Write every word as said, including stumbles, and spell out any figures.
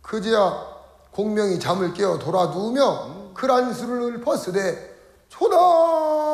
그제야 공명이 잠을 깨어 돌아 누우며 그 안수를 읊었으되 초다